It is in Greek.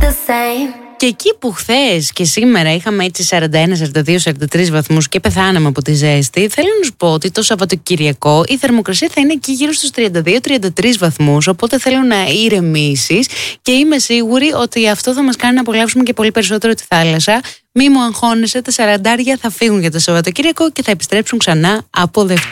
Και εκεί που χθες και σήμερα είχαμε έτσι 41, 42, 43 βαθμούς και πεθάναμε από τη ζέστη, θέλω να σου πω ότι το Σαββατοκυριακό η θερμοκρασία θα είναι εκεί γύρω στους 32-33 βαθμούς, οπότε θέλω να ηρεμήσεις και είμαι σίγουρη ότι αυτό θα μας κάνει να απολαύσουμε και πολύ περισσότερο τη θάλασσα. Μη μου αγχώνεσαι, τα 40 θα φύγουν για το Σαββατοκύριακο και θα επιστρέψουν ξανά από Δευτέρα.